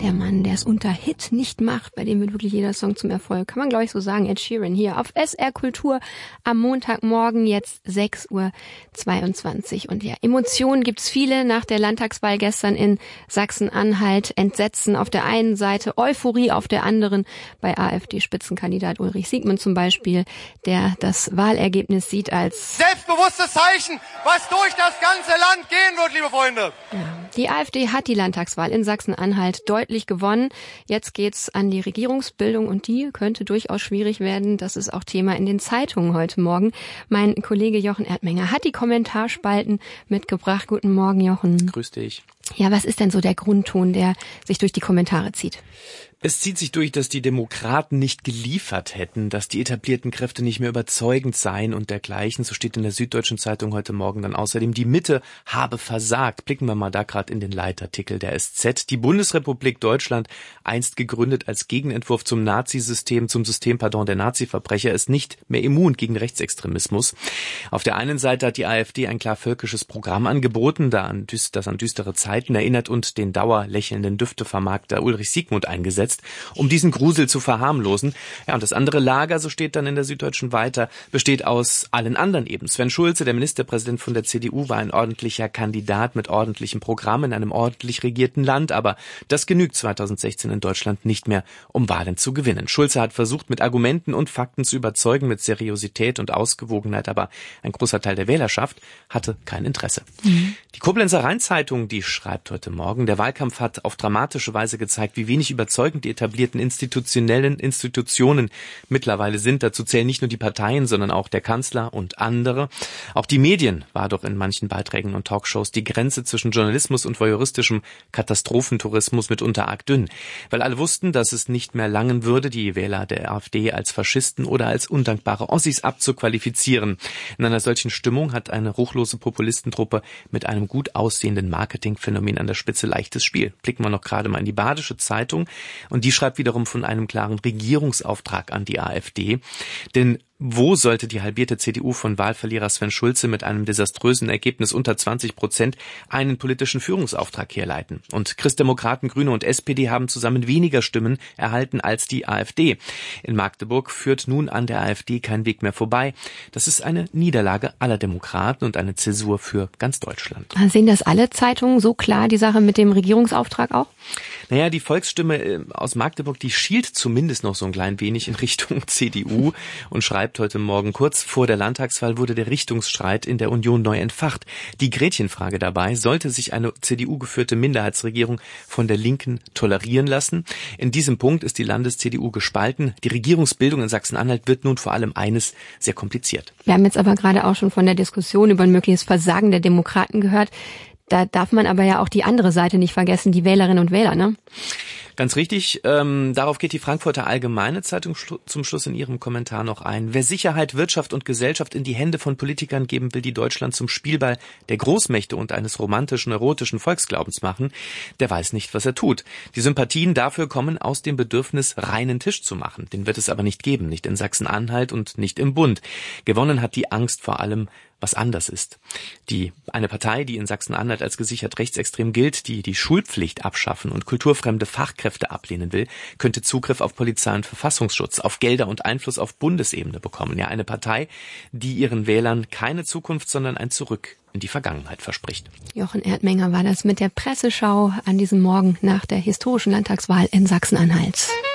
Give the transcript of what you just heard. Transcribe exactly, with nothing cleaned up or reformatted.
der Mann, der es unter Hit nicht macht, bei dem wird wirklich jeder Song zum Erfolg. Kann man, glaube ich, so sagen. Ed Sheeran hier auf S R Kultur am Montagmorgen, jetzt sechs Uhr zweiundzwanzig. Und ja, Emotionen gibt's viele nach der Landtagswahl gestern in Sachsen-Anhalt. Entsetzen auf der einen Seite, Euphorie auf der anderen bei AfD-Spitzenkandidat Ulrich Siegmund zum Beispiel, der das Wahlergebnis sieht als selbstbewusstes Zeichen, was durch das ganze Land gehen wird, liebe Freunde. Ja, die AfD hat die Landtagswahl in Sachsen-Anhalt deutlich gewonnen. Jetzt geht's an die Regierungsbildung und die könnte durchaus schwierig werden. Das ist auch Thema in den Zeitungen heute Morgen. Mein Kollege Jochen Erdmenger hat die Kommentarspalten mitgebracht. Guten Morgen, Jochen. Grüß dich. Ja, was ist denn so der Grundton, der sich durch die Kommentare zieht? Es zieht sich durch, dass die Demokraten nicht geliefert hätten, dass die etablierten Kräfte nicht mehr überzeugend seien und dergleichen. So steht in der Süddeutschen Zeitung heute Morgen dann außerdem, die Mitte habe versagt. Blicken wir mal da gerade in den Leitartikel der S Z. Die Bundesrepublik Deutschland, einst gegründet als Gegenentwurf zum Nazisystem, zum System, pardon, der Nazi-Verbrecher, ist nicht mehr immun gegen Rechtsextremismus. Auf der einen Seite hat die AfD ein klar völkisches Programm angeboten, das an düstere Zeiten erinnert und den dauerlächelnden Düftevermarkter Ulrich Siegmund eingesetzt, um diesen Grusel zu verharmlosen. Ja, und das andere Lager, so steht dann in der Süddeutschen weiter, besteht aus allen anderen eben. Sven Schulze, der Ministerpräsident von der C D U, war ein ordentlicher Kandidat mit ordentlichem Programm in einem ordentlich regierten Land, aber das genügt zweitausendsechzehn in Deutschland nicht mehr, um Wahlen zu gewinnen. Schulze hat versucht, mit Argumenten und Fakten zu überzeugen, mit Seriosität und Ausgewogenheit, aber ein großer Teil der Wählerschaft hatte kein Interesse. Mhm. Die Koblenzer Rheinzeitung, die schreibt heute Morgen, der Wahlkampf hat auf dramatische Weise gezeigt, wie wenig überzeugend die etablierten institutionellen Institutionen mittlerweile sind. Dazu zählen nicht nur die Parteien, sondern auch der Kanzler und andere. Auch die Medien war doch in manchen Beiträgen und Talkshows die Grenze zwischen Journalismus und voyeuristischem Katastrophentourismus mitunter arg dünn. Weil alle wussten, dass es nicht mehr langen würde, die Wähler der AfD als Faschisten oder als undankbare Ossis abzuqualifizieren. In einer solchen Stimmung hat eine ruchlose Populistentruppe mit einem gut aussehenden Marketingphänomen an der Spitze leichtes Spiel. Blicken wir noch gerade mal in die Badische Zeitung. Und die schreibt wiederum von einem klaren Regierungsauftrag an die AfD. Denn wo sollte die halbierte C D U von Wahlverlierer Sven Schulze mit einem desaströsen Ergebnis unter zwanzig Prozent einen politischen Führungsauftrag herleiten? Und Christdemokraten, Grüne und S P D haben zusammen weniger Stimmen erhalten als die AfD. In Magdeburg führt nun an der AfD kein Weg mehr vorbei. Das ist eine Niederlage aller Demokraten und eine Zäsur für ganz Deutschland. Sehen das alle Zeitungen so klar, die Sache mit dem Regierungsauftrag auch? Naja, die Volksstimme aus Magdeburg, die schielt zumindest noch so ein klein wenig in Richtung C D U und schreibt heute Morgen, kurz vor der Landtagswahl wurde der Richtungsstreit in der Union neu entfacht. Die Gretchenfrage dabei, sollte sich eine C D U-geführte Minderheitsregierung von der Linken tolerieren lassen? In diesem Punkt ist die Landes-C D U gespalten. Die Regierungsbildung in Sachsen-Anhalt wird nun vor allem eines sehr kompliziert. Wir haben jetzt aber gerade auch schon von der Diskussion über ein mögliches Versagen der Demokraten gehört. Da darf man aber ja auch die andere Seite nicht vergessen, die Wählerinnen und Wähler, ne? Ganz richtig. Ähm, darauf geht die Frankfurter Allgemeine Zeitung schlu- zum Schluss in ihrem Kommentar noch ein. Wer Sicherheit, Wirtschaft und Gesellschaft in die Hände von Politikern geben will, die Deutschland zum Spielball der Großmächte und eines romantischen, erotischen Volksglaubens machen, der weiß nicht, was er tut. Die Sympathien dafür kommen aus dem Bedürfnis, reinen Tisch zu machen. Den wird es aber nicht geben, nicht in Sachsen-Anhalt und nicht im Bund. Gewonnen hat die Angst vor allem, was anders ist. Die eine Partei, die in Sachsen-Anhalt als gesichert rechtsextrem gilt, die die Schulpflicht abschaffen und kulturfremde Fachkräfte ablehnen will, könnte Zugriff auf Polizei und Verfassungsschutz, auf Gelder und Einfluss auf Bundesebene bekommen. Ja, eine Partei, die ihren Wählern keine Zukunft, sondern ein Zurück in die Vergangenheit verspricht. Jochen Erdmenger war das mit der Presseschau an diesem Morgen nach der historischen Landtagswahl in Sachsen-Anhalt.